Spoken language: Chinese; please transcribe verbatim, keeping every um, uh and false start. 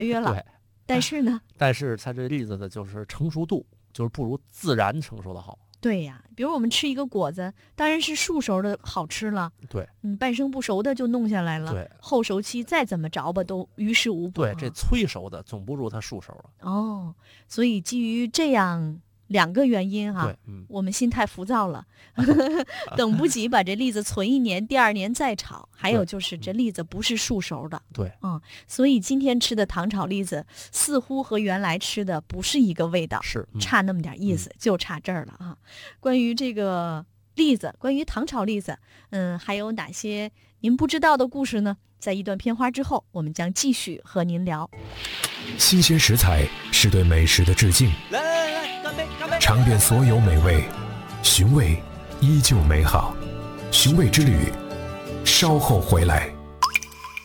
约了。 对， 但是呢， 但是它这栗子的就是成熟度，就是不如自然成熟的好。 对呀，比如我们吃一个果子，当然是熟熟的好吃了。 对， 嗯，半生不熟的就弄下来了。 对， 后熟期再怎么着吧都于事无补。 对，这催熟的总不如它熟熟了。 哦，所以基于这样两个原因哈、 对，嗯， 我们心态浮躁了，等不及把这栗子存一年，第二年再炒。还有就是这栗子不是熟熟的。 对， 嗯，所以今天吃的糖炒栗子似乎和原来吃的不是一个味道， 是、嗯、 差那么点意思、嗯，就差这儿了啊。关于这个栗子，关于糖炒栗子，嗯，还有哪些您不知道的故事呢？在一段片花之后，我们将继续和您聊。 新鲜食材是对美食的致敬， 来来来，干杯干杯！ 尝遍所有美味，寻味依旧美好。寻味之旅，稍后回来。